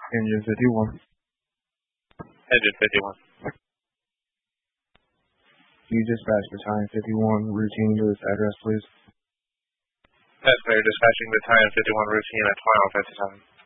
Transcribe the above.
Engine 51. Engine 51. You dispatch Battalion 51 routine to this address, please. That's clear. Dispatching Battalion 51 routine at 12:57.